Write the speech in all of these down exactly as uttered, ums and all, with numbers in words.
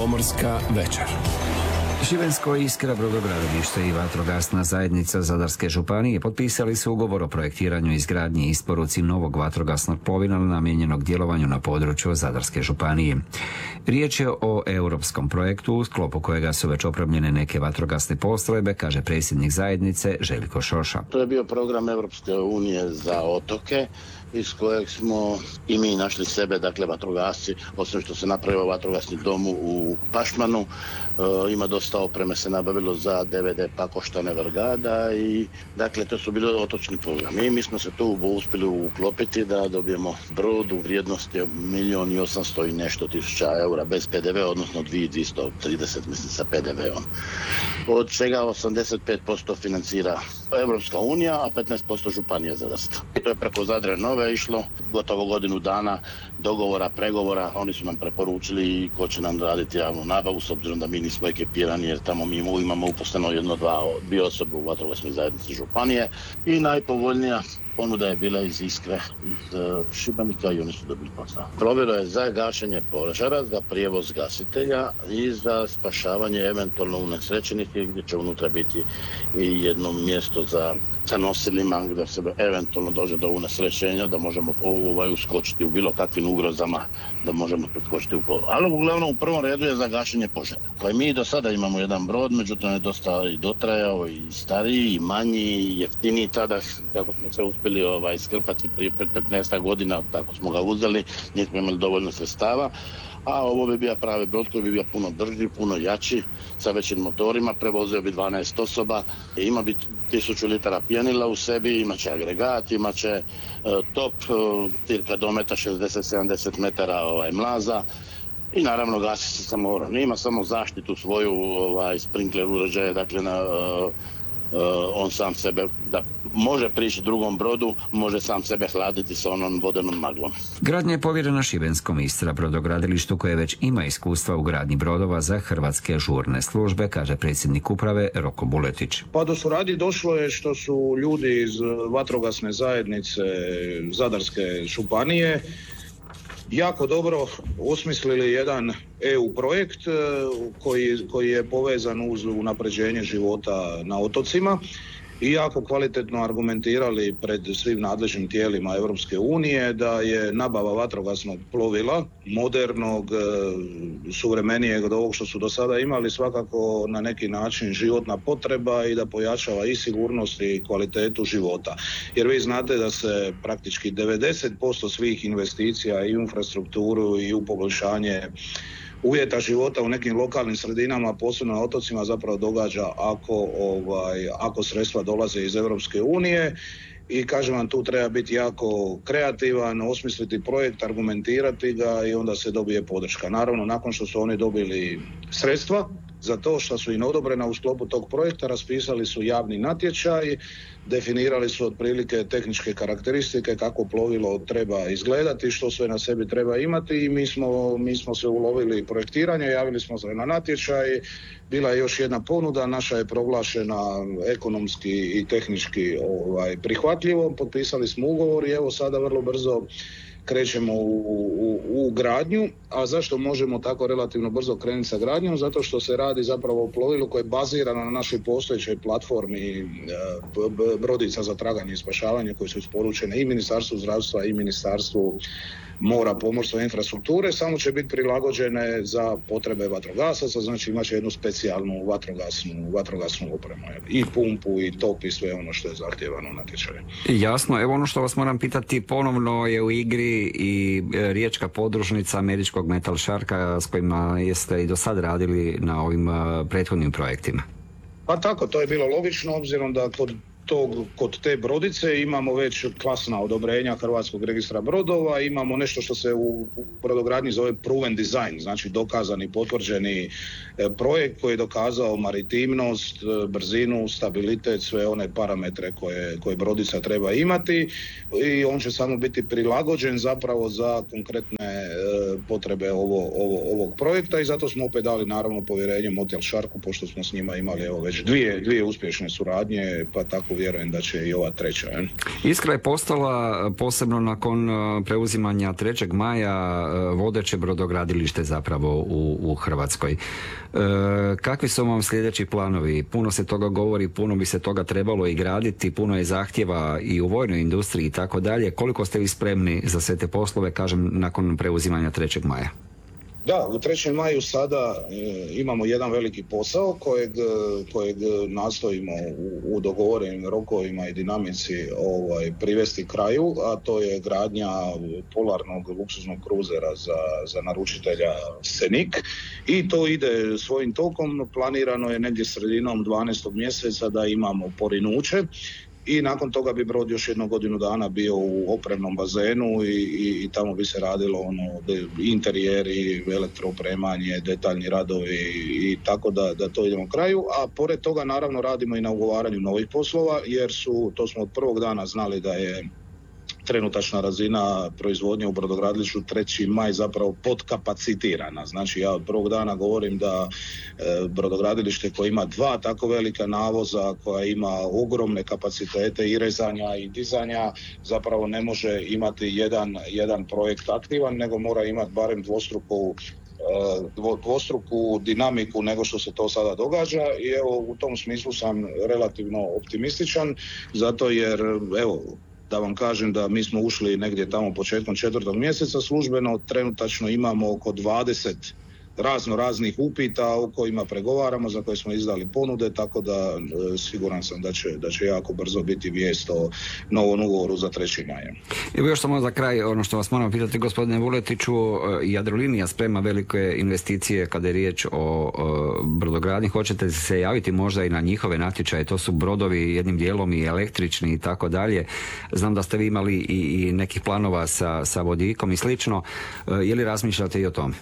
Pomorska večer. Šibensko Iskra brodogradilište i vatrogasna zajednica Zadarske županije potpisali su ugovor o projektiranju, izgradnji i isporuci novog vatrogasnog plovila namijenjenog djelovanju na području Zadarske županije. Riječ je o europskom projektu u sklopu kojega su već opremljene neke vatrogasne postrojbe, kaže predsjednik zajednice Željko Šoša. To je bio program Europske unije za otoke, iz kojeg smo i mi našli sebe, dakle vatrogasci, osim što se napravio vatrogasni dom u Pašmanu, e, ima dosta opreme se nabavilo za D V D Pakoštane Vrgada i dakle to su bili otočni programi. I mi smo se tu uspjeli uklopiti da dobijemo brod u vrijednosti milijon i osamsto i nešto tisuća eura bez P D V, odnosno dvjesto trideset mislim sa P D V-om. Od čega osamdeset pet posto financira Europska unija, a petnaest posto županija Zadarska. To je preko Zadre Nove išlo, gotovo godinu dana dogovora, pregovora, oni su nam preporučili ko će nam raditi javnu nabavu, s obzirom da mi nismo ekipirani jer tamo mi imamo uposleno jedno, dva, dvije osobe u vatrogasnoj zajednici županije i najpovoljnija ponuda je bila iz Iskre, iz uh, Šibenika i oni su dobili posao. Plovilo je za gašenje požara, za prijevoz gasitelja i za spašavanje eventualno unesrećenih gdje će unutra biti i jedno mjesto za, za nosilima gdje se eventualno dođe do unesrećenja, da možemo ovaj, uskočiti u bilo kakvim ugrozama, da možemo uskočiti u polu. Ali uglavnom u prvom redu je za gašenje požara. Koji mi do sada imamo jedan brod, međutim je dosta i dotrajao i stariji, i manji, i jeftiniji tada, kako smo se uspjeli ovaj, skrpati prije petnaest godina, tako smo ga uzeli, nismo imali dovoljno sredstava, a ovo bi bio pravi brod koji bi bio puno brži, puno jači, sa većim motorima, prevozio bi dvanaest osoba, ima bi tisuću litara pjenila u sebi, imaće agregat, imaće uh, top, uh, cirka dometa šezdeset sedamdeset metara ovaj, mlaza, i naravno gasi se samo oran. Ima samo zaštitu svoju, ovaj, sprinkler uređaje, dakle na, uh, uh, on sam sebe, da može prići drugom brodu, može sam sebe hladiti sa onom vodenom maglom. Gradnja je povjerena Šibenskom Istra brodogradilištu koje već ima iskustva u gradnji brodova za hrvatske žurne službe, kaže predsjednik uprave Roko Buletić. Pa do suradnje došlo je što su ljudi iz vatrogasne zajednice Zadarske županije jako dobro osmislili jedan E U projekt koji, koji je povezan uz unapređenje života na otocima i jako kvalitetno argumentirali pred svim nadležnim tijelima Europske unije da je nabava vatrogasnog plovila, modernog, suvremenijeg od ovog što su do sada imali, svakako na neki način životna potreba i da pojačava i sigurnost i kvalitetu života. Jer vi znate da se praktički devedeset posto svih investicija i u infrastrukturu i u poboljšanje uvjeta života u nekim lokalnim sredinama, posebno na otocima, zapravo događa ako, ovaj, ako sredstva dolaze iz Europske unije. I kažem vam, tu treba biti jako kreativan, osmisliti projekt, argumentirati ga i onda se dobije podrška. Naravno, nakon što su oni dobili sredstva za to što su im odobrena u sklopu tog projekta, raspisali su javni natječaj, definirali su otprilike tehničke karakteristike kako plovilo treba izgledati, što sve na sebi treba imati i mi smo, mi smo se ulovili projektiranje, javili smo se na natječaj, bila je još jedna ponuda, naša je proglašena ekonomski i tehnički ovaj, prihvatljivom, potpisali smo ugovor i evo sada vrlo brzo krećemo u, u, u gradnju. A zašto možemo tako relativno brzo krenuti sa gradnjom? Zato što se radi zapravo o plovilu koje je bazirano na našoj postojećoj platformi e, brodica za traganje i spašavanje koje su isporučene i Ministarstvu zdravstva i Ministarstvu mora, pomorstva i infrastrukture, samo će biti prilagođene za potrebe vatrogasaca, znači imat će jednu specijalnu vatrogasnu, vatrogasnu opremu, i pumpu i top i sve ono što je zahtjevano u natječaju. Jasno, evo ono što vas moram pitati, ponovno je u igri i riječka podružnica američkog Metal Sharka s kojima jeste i do sad radili na ovim prethodnim projektima. Pa tako, to je bilo logično obzirom da kod Tog, kod te brodice imamo već klasna odobrenja Hrvatskog registra brodova, imamo nešto što se u, u brodogradnji zove proven design, znači dokazani, potvrđeni e, projekt koji je dokazao maritimnost, e, brzinu, stabilitet, sve one parametre koje, koje brodica treba imati i on će samo biti prilagođen zapravo za konkretne e, potrebe ovo, ovo, ovog projekta i zato smo opet dali naravno povjerenje Motel Sharku, pošto smo s njima imali evo, već dvije, dvije uspješne suradnje, pa tako vjerujem da će i ova treća. Je. Iskra je postala posebno nakon preuzimanja trećeg maja vodeće brodogradilište zapravo u, u Hrvatskoj. E, kakvi su vam sljedeći planovi? Puno se toga govori, puno bi se toga trebalo i graditi, puno je zahtjeva i u vojnoj industriji i tako dalje. Koliko ste vi spremni za sve te poslove, kažem, nakon preuzimanja trećeg maja? Da, u trećem maju sada e, imamo jedan veliki posao kojeg, kojeg nastojimo u, u dogovorenim rokovima i dinamici ovaj, privesti kraju, a to je gradnja polarnog luksuznog kruzera za, za naručitelja Senik i to ide svojim tokom. Planirano je negdje sredinom dvanaestog mjeseca da imamo porinuće. I nakon toga bi brod još jednu godinu dana bio u opremnom bazenu i, i, i tamo bi se radilo ono, interijeri, elektroopremanje, detaljni radovi i tako da, da to idemo kraju. A pored toga naravno radimo i na ugovaranju novih poslova jer su, to smo od prvog dana znali da je trenutačna razina proizvodnje u brodogradilištu treći maj zapravo podkapacitirana. Znači ja od prvog dana govorim da e, brodogradilište koje ima dva tako velika navoza, koja ima ogromne kapacitete i rezanja i dizanja, zapravo ne može imati jedan, jedan projekt aktivan, nego mora imati barem dvostruku dvostruku dinamiku nego što se to sada događa i evo u tom smislu sam relativno optimističan, zato jer evo da vam kažem da mi smo ušli negdje tamo početkom četvrtog mjeseca službeno, trenutačno imamo oko dvadeset razno raznih upita o kojima pregovaramo, za koje smo izdali ponude, tako da e, siguran sam da će, da će jako brzo biti vijest o novom ugovoru za treći maj. Evo još samo za kraj, ono što vas moram pitati, gospodine Vuletiću, Jadrolinija sprema velike investicije kada je riječ o, o brodogradnji. Hoćete se javiti možda i na njihove natječaje? To su brodovi jednim dijelom i električni i tako dalje. Znam da ste vi imali i, i nekih planova sa, sa vodikom i slično. Je li razmišljate i o tome?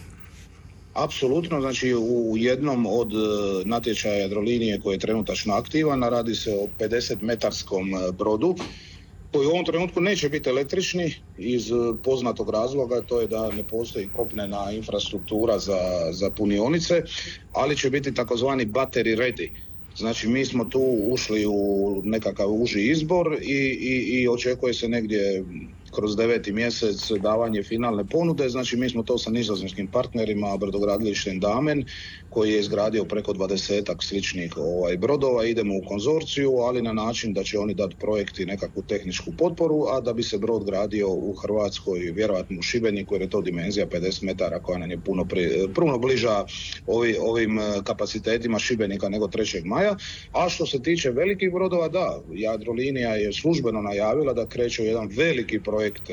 Apsolutno, znači u jednom od natječaja Jadrolinije koji je trenutačno aktivan, radi se o pedeset metarskom brodu koji u ovom trenutku neće biti električni iz poznatog razloga, to je da ne postoji kopnena infrastruktura za, za punionice, ali će biti takozvani battery ready. Znači mi smo tu ušli u nekakav uži izbor i, i, i očekuje se negdje kroz deveti mjesec davanje finalne ponude. Znači mi smo to sa nizozemskim partnerima, brodogradilištem Damen, koji je izgradio preko dvadesetak sličnih ovaj, brodova. Idemo u konzorciju, ali na način da će oni dati projekt i nekakvu tehničku potporu, a da bi se brod gradio u Hrvatskoj, vjerojatno u Šibeniku, jer je to dimenzija pedeset metara koja nam je puno, pri, puno bliža ovi, ovim kapacitetima Šibenika nego trećeg maja. A što se tiče velikih brodova, da, Jadrolinija je službeno najavila da kreće u jedan veliki projekt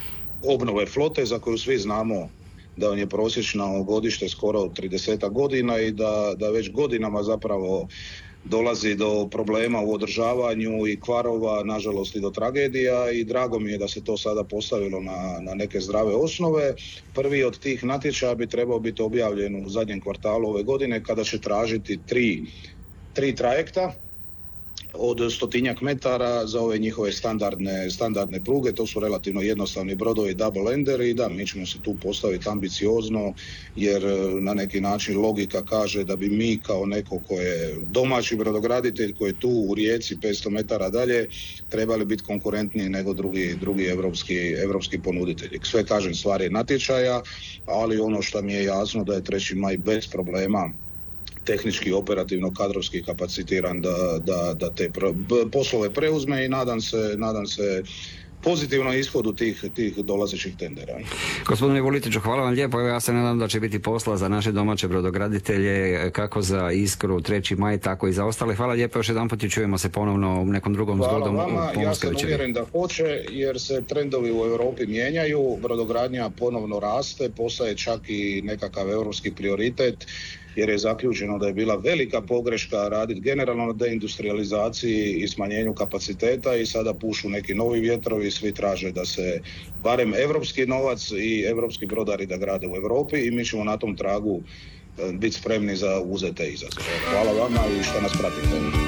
obnove flote za koju svi znamo da on je prosječno godište skoro trideset godina i da, da već godinama zapravo dolazi do problema u održavanju i kvarova, nažalost i do tragedija, i drago mi je da se to sada postavilo na, na neke zdrave osnove. Prvi od tih natječaja bi trebao biti objavljen u zadnjem kvartalu ove godine, kada će tražiti tri, tri trajekta od stotinjak metara za ove njihove standardne, standardne pruge. To su relativno jednostavni brodovi double ender i da, mi ćemo se tu postaviti ambiciozno, jer na neki način logika kaže da bi mi kao neko ko je domaći brodograditelj, koji je tu u Rijeci petsto metara dalje, trebali biti konkurentniji nego drugi, drugi evropski, evropski ponuditelji. Sve kažem, stvar je natječaja, ali ono što mi je jasno da je treći maj bez problema tehnički, operativno, kadrovski kapacitiran da, da, da te pro, poslove preuzme i nadam se, nadam se pozitivno ishodu tih, tih dolazećih tendera. Gospodine Vuletiću, hvala vam lijepo. Evo, ja se nadam da će biti posla za naše domaće brodograditelje, kako za Iskru, treći maj, tako i za ostale. Hvala lijepo još jedan put i čujemo se ponovno u nekom drugom zgodom. Hvala vama, ja sam uvjeren da hoće, jer se trendovi u Europi mijenjaju, brodogradnja ponovno raste, postaje čak i nekakav europski prioritet, jer je zaključeno da je bila velika pogreška raditi generalno na deindustrializaciji i smanjenju kapaciteta, i sada pušu neki novi vjetrovi, svi traže da se barem evropski novac i evropski brodari da grade u Europi, i mi ćemo na tom tragu biti spremni za uzete izazove. Hvala vama i što nas pratite.